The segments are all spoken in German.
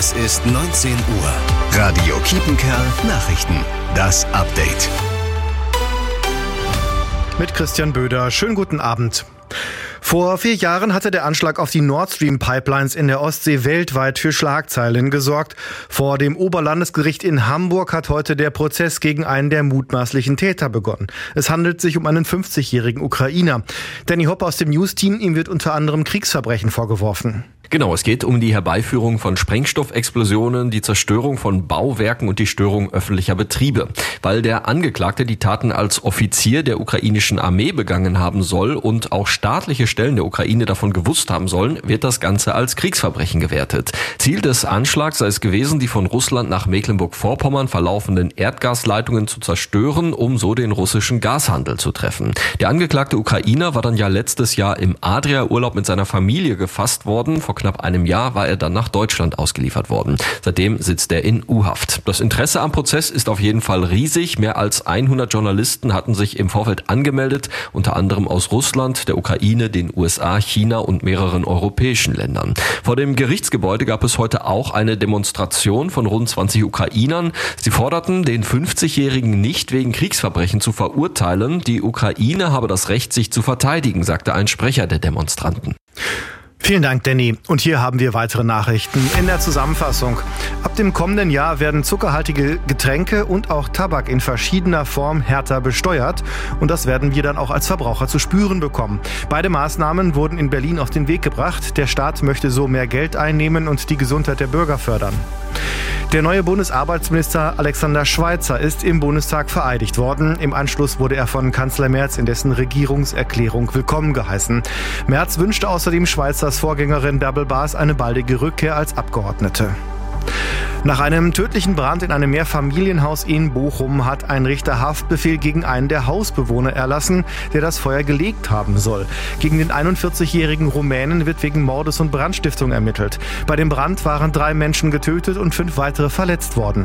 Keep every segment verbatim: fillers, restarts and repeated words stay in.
Es ist neunzehn Uhr. Radio Kiepenkerl Nachrichten. Das Update. Mit Christian Böder. Schönen guten Abend. Vor vier Jahren hatte der Anschlag auf die Nord Stream Pipelines in der Ostsee weltweit für Schlagzeilen gesorgt. Vor dem Oberlandesgericht in Hamburg hat heute der Prozess gegen einen der mutmaßlichen Täter begonnen. Es handelt sich um einen fünfzigjährigen Ukrainer. Danny Hopp aus dem News-Team, ihm wird unter anderem Kriegsverbrechen vorgeworfen. Genau, es geht um die Herbeiführung von Sprengstoffexplosionen, die Zerstörung von Bauwerken und die Störung öffentlicher Betriebe. Weil der Angeklagte die Taten als Offizier der ukrainischen Armee begangen haben soll und auch staatliche Stellen der Ukraine davon gewusst haben sollen, wird das Ganze als Kriegsverbrechen gewertet. Ziel des Anschlags sei es gewesen, die von Russland nach Mecklenburg-Vorpommern verlaufenden Erdgasleitungen zu zerstören, um so den russischen Gashandel zu treffen. Der angeklagte Ukrainer war dann ja letztes Jahr im Adria-Urlaub mit seiner Familie gefasst worden. Vor knapp einem Jahr war er dann nach Deutschland ausgeliefert worden. Seitdem sitzt er in U-Haft. Das Interesse am Prozess ist auf jeden Fall riesig. Mehr als hundert Journalisten hatten sich im Vorfeld angemeldet, unter anderem aus Russland, der Ukraine, den U S A, China und mehreren europäischen Ländern. Vor dem Gerichtsgebäude gab es heute auch eine Demonstration von rund zwanzig Ukrainern. Sie forderten, den fünfzigjährigen nicht wegen Kriegsverbrechen zu verurteilen. Die Ukraine habe das Recht, sich zu verteidigen, sagte ein Sprecher der Demonstranten. Vielen Dank, Danny. Und hier haben wir weitere Nachrichten in der Zusammenfassung. Ab dem kommenden Jahr werden zuckerhaltige Getränke und auch Tabak in verschiedener Form härter besteuert. Und das werden wir dann auch als Verbraucher zu spüren bekommen. Beide Maßnahmen wurden in Berlin auf den Weg gebracht. Der Staat möchte so mehr Geld einnehmen und die Gesundheit der Bürger fördern. Der neue Bundesarbeitsminister Alexander Schweitzer ist im Bundestag vereidigt worden. Im Anschluss wurde er von Kanzler Merz in dessen Regierungserklärung willkommen geheißen. Merz wünschte außerdem Schweizers Vorgängerin Bärbel Baas eine baldige Rückkehr als Abgeordnete. Nach einem tödlichen Brand in einem Mehrfamilienhaus in Bochum hat ein Richter Haftbefehl gegen einen der Hausbewohner erlassen, der das Feuer gelegt haben soll. Gegen den einundvierzigjährigen Rumänen wird wegen Mordes und Brandstiftung ermittelt. Bei dem Brand waren drei Menschen getötet und fünf weitere verletzt worden.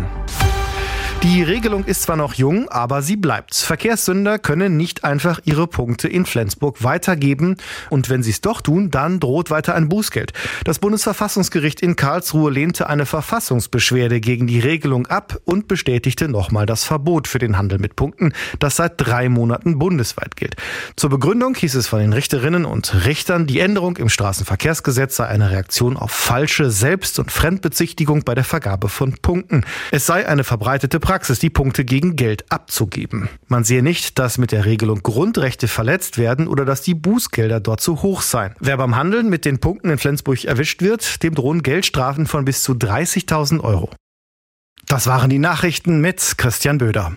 Die Regelung ist zwar noch jung, aber sie bleibt. Verkehrssünder können nicht einfach ihre Punkte in Flensburg weitergeben. Und wenn sie es doch tun, dann droht weiter ein Bußgeld. Das Bundesverfassungsgericht in Karlsruhe lehnte eine Verfassungsbeschwerde gegen die Regelung ab und bestätigte nochmal das Verbot für den Handel mit Punkten, das seit drei Monaten bundesweit gilt. Zur Begründung hieß es von den Richterinnen und Richtern, die Änderung im Straßenverkehrsgesetz sei eine Reaktion auf falsche Selbst- und Fremdbezichtigung bei der Vergabe von Punkten. Es sei eine verbreitete Praxis, die Punkte gegen Geld abzugeben. Man sehe nicht, dass mit der Regelung Grundrechte verletzt werden oder dass die Bußgelder dort zu hoch seien. Wer beim Handeln mit den Punkten in Flensburg erwischt wird, dem drohen Geldstrafen von bis zu dreißigtausend Euro. Das waren die Nachrichten mit Christian Böder.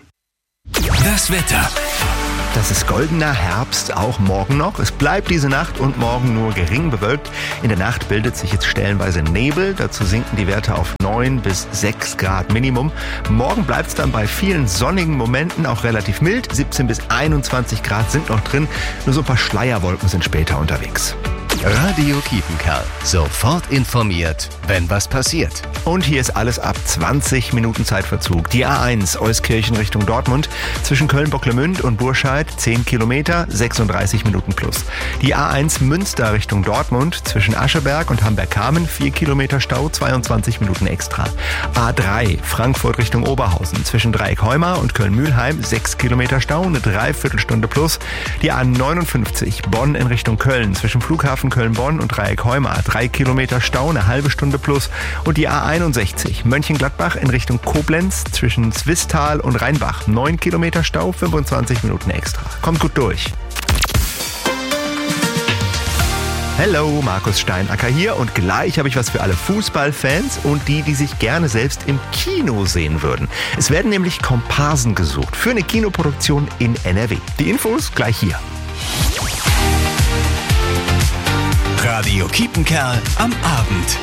Das Wetter. Das ist goldener Herbst, auch morgen noch. Es bleibt diese Nacht und morgen nur gering bewölkt. In der Nacht bildet sich jetzt stellenweise Nebel. Dazu sinken die Werte auf neun bis sechs Grad Minimum. Morgen bleibt es dann bei vielen sonnigen Momenten auch relativ mild. siebzehn bis einundzwanzig Grad sind noch drin. Nur so ein paar Schleierwolken sind später unterwegs. Radio Kiepenkerl. Sofort informiert, wenn was passiert. Und hier ist alles ab zwanzig Minuten Zeitverzug. Die A eins Euskirchen Richtung Dortmund zwischen Köln-Bocklemünd und Burscheid zehn Kilometer, sechsunddreißig Minuten plus. Die A eins Münster Richtung Dortmund zwischen Ascheberg und Hamberg-Kamen vier Kilometer Stau, zweiundzwanzig Minuten extra. A drei Frankfurt Richtung Oberhausen zwischen Dreieck-Heumar und Köln-Mühlheim sechs Kilometer Stau, eine Dreiviertelstunde plus. Die A neunundfünfzig Bonn in Richtung Köln zwischen Flughafen Köln-Bonn und Dreieck-Heumar drei Kilometer Stau, eine halbe Stunde plus. Und die A einundsechzig Mönchengladbach in Richtung Koblenz zwischen Zwistal und Rheinbach neun Kilometer Stau, fünfundzwanzig Minuten extra. Kommt gut durch. Hallo, Markus Steinacker hier und gleich habe ich was für alle Fußballfans und die, die sich gerne selbst im Kino sehen würden. Es werden nämlich Komparsen gesucht für eine Kinoproduktion in N R W. Die Infos gleich hier. Radio Kiepenkerl am Abend.